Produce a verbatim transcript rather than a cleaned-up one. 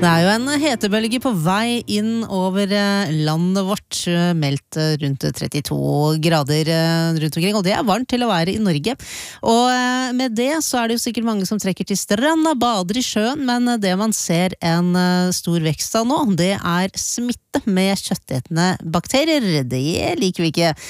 Det er jo en hetebølge på vei inn over landet vårt, meldt rundt trettito grader rundt omkring, og det er varmt til å være i Norge. Og med det så er det jo sikkert mange som trekker til stranda, bader i sjøen, men det man ser en stor vekst av nå, det er smitte med kjøttetende bakterier. Det liker vi ikke.